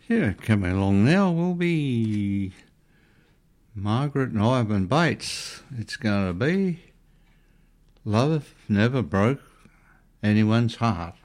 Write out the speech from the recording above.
Yeah, coming along now will be Margaret and Ivan Bates. It's going to be Love Never Broke Anyone's Heart.